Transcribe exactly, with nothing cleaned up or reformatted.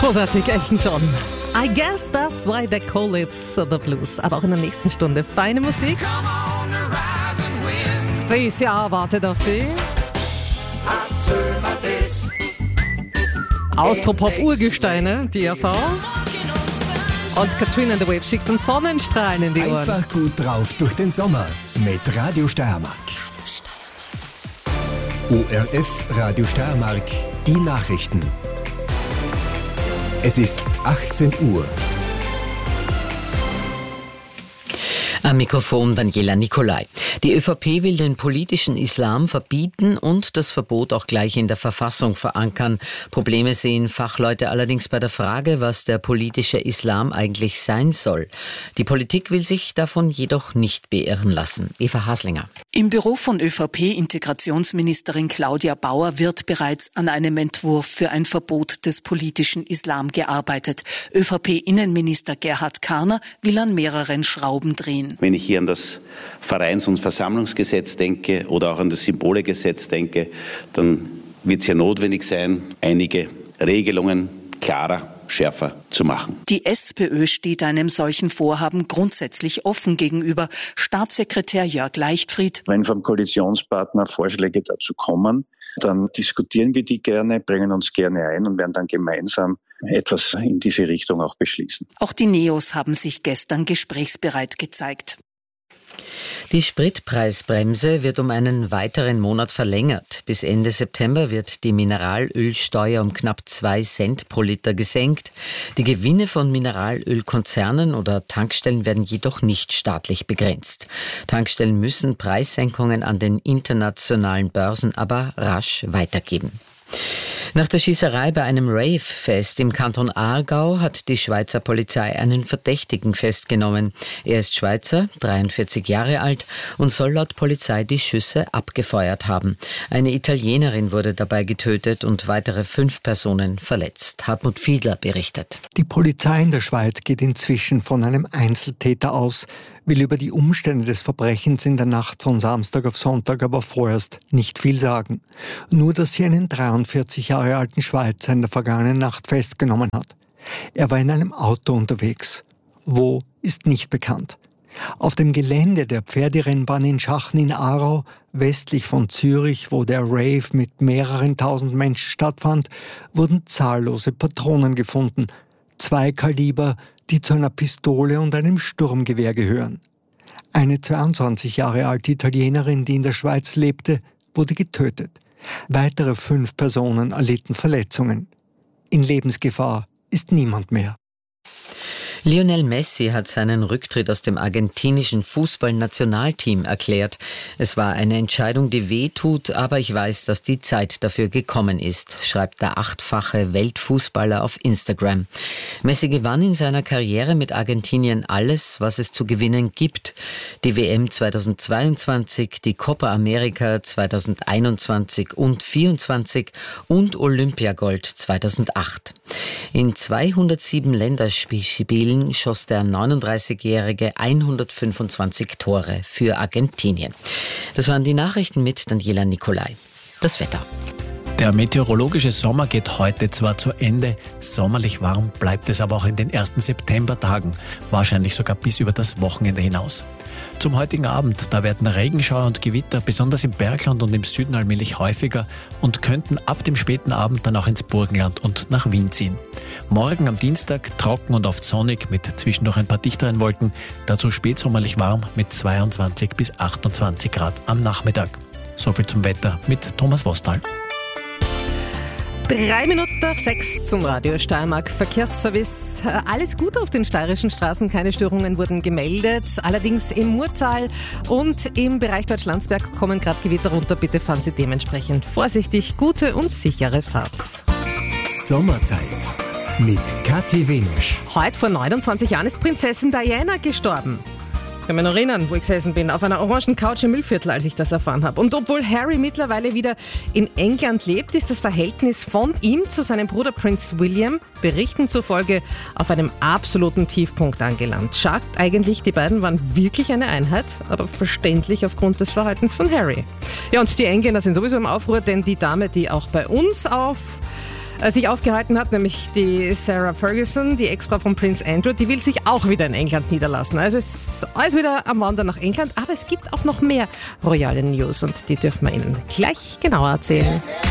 Großartig, Elton John. I guess that's why they call it the blues. Aber auch in der nächsten Stunde feine Musik. Dieses Jahr wartet auf Sie. Austropop-Urgesteine, D R V. Und Katrina and the Waves schickt uns Sonnenstrahlen in die Ohren. Einfach gut drauf durch den Sommer mit Radio Steiermark. O R F Radio Steiermark, die Nachrichten. Es ist achtzehn Uhr. Am Mikrofon Daniela Nicolai. Die ÖVP will den politischen Islam verbieten und das Verbot auch gleich in der Verfassung verankern. Probleme sehen Fachleute allerdings bei der Frage, was der politische Islam eigentlich sein soll. Die Politik will sich davon jedoch nicht beirren lassen. Eva Haslinger. Im Büro von ÖVP-Integrationsministerin Claudia Bauer wird bereits an einem Entwurf für ein Verbot des politischen Islam gearbeitet. ÖVP-Innenminister Gerhard Karner will an mehreren Schrauben drehen. Wenn ich hier an das Vereins- und Versammlungsgesetz denke oder auch an das Symbolegesetz denke, dann wird es ja notwendig sein, einige Regelungen klarer, schärfer zu machen. Die SPÖ steht einem solchen Vorhaben grundsätzlich offen gegenüber. Staatssekretär Jörg Leichtfried. Wenn vom Koalitionspartner Vorschläge dazu kommen, dann diskutieren wir die gerne, bringen uns gerne ein und werden dann gemeinsam etwas in diese Richtung auch beschließen. Auch die Neos haben sich gestern gesprächsbereit gezeigt. Die Spritpreisbremse wird um einen weiteren Monat verlängert. Bis Ende September wird die Mineralölsteuer um knapp zwei Cent pro Liter gesenkt. Die Gewinne von Mineralölkonzernen oder Tankstellen werden jedoch nicht staatlich begrenzt. Tankstellen müssen Preissenkungen an den internationalen Börsen aber rasch weitergeben. Nach der Schießerei bei einem Rave-Fest im Kanton Aargau hat die Schweizer Polizei einen Verdächtigen festgenommen. Er ist Schweizer, dreiundvierzig Jahre alt und soll laut Polizei die Schüsse abgefeuert haben. Eine Italienerin wurde dabei getötet und weitere fünf Personen verletzt. Hartmut Fiedler berichtet. Die Polizei in der Schweiz geht inzwischen von einem Einzeltäter aus, will über die Umstände des Verbrechens in der Nacht von Samstag auf Sonntag aber vorerst nicht viel sagen. Nur, dass sie einen dreiundvierzig Jahre alten Schweizer in der vergangenen Nacht festgenommen hat. Er war in einem Auto unterwegs. Wo, ist nicht bekannt. Auf dem Gelände der Pferderennbahn in Schachen in Aarau, westlich von Zürich, wo der Rave mit mehreren tausend Menschen stattfand, wurden zahllose Patronen gefunden. Zwei Kaliber, die zu einer Pistole und einem Sturmgewehr gehören. Eine zweiundzwanzig Jahre alte Italienerin, die in der Schweiz lebte, wurde getötet. Weitere fünf Personen erlitten Verletzungen. In Lebensgefahr ist niemand mehr. Lionel Messi hat seinen Rücktritt aus dem argentinischen Fußballnationalteam erklärt. Es war eine Entscheidung, die weh tut, aber ich weiß, dass die Zeit dafür gekommen ist, schreibt der achtfache Weltfußballer auf Instagram. Messi gewann in seiner Karriere mit Argentinien alles, was es zu gewinnen gibt. Die W M zweitausendzweiundzwanzig, die Copa America zweitausendeinundzwanzig und vierundzwanzig und Olympiagold zweitausendacht. In zweihundertsieben Länderspielen schoss der neununddreißigjährige hundertfünfundzwanzig Tore für Argentinien. Das waren die Nachrichten mit Daniela Nicolai. Das Wetter. Der meteorologische Sommer geht heute zwar zu Ende, sommerlich warm bleibt es aber auch in den ersten Septembertagen, wahrscheinlich sogar bis über das Wochenende hinaus. Zum heutigen Abend, da werden Regenschauer und Gewitter besonders im Bergland und im Süden allmählich häufiger und könnten ab dem späten Abend dann auch ins Burgenland und nach Wien ziehen. Morgen am Dienstag trocken und oft sonnig mit zwischendurch ein paar dichteren Wolken, dazu spätsommerlich warm mit zweiundzwanzig bis achtundzwanzig Grad am Nachmittag. Soviel zum Wetter mit Thomas Wostal. Drei Minuten nach sechs zum Radio Steiermark Verkehrsservice. Alles gut auf den steirischen Straßen, keine Störungen wurden gemeldet. Allerdings im Murtal und im Bereich Deutschlandsberg kommen gerade Gewitter runter. Bitte fahren Sie dementsprechend vorsichtig. Gute und sichere Fahrt. Sommerzeit mit Kathi Wenusch. Heute vor neunundzwanzig Jahren ist Prinzessin Diana gestorben. Ich kann mich noch erinnern, wo ich gesessen bin, auf einer orangen Couch im Müllviertel, als ich das erfahren habe. Und obwohl Harry mittlerweile wieder in England lebt, ist das Verhältnis von ihm zu seinem Bruder Prinz William, Berichten zufolge, auf einem absoluten Tiefpunkt angelangt. Schade eigentlich, die beiden waren wirklich eine Einheit, aber verständlich aufgrund des Verhaltens von Harry. Ja, und die Engländer sind sowieso im Aufruhr, denn die Dame, die auch bei uns auf sich aufgehalten hat, nämlich die Sarah Ferguson, die Ex-Frau von Prince Andrew, die will sich auch wieder in England niederlassen. Also es ist alles wieder am Wandern nach England, aber es gibt auch noch mehr royale News und die dürfen wir Ihnen gleich genauer erzählen.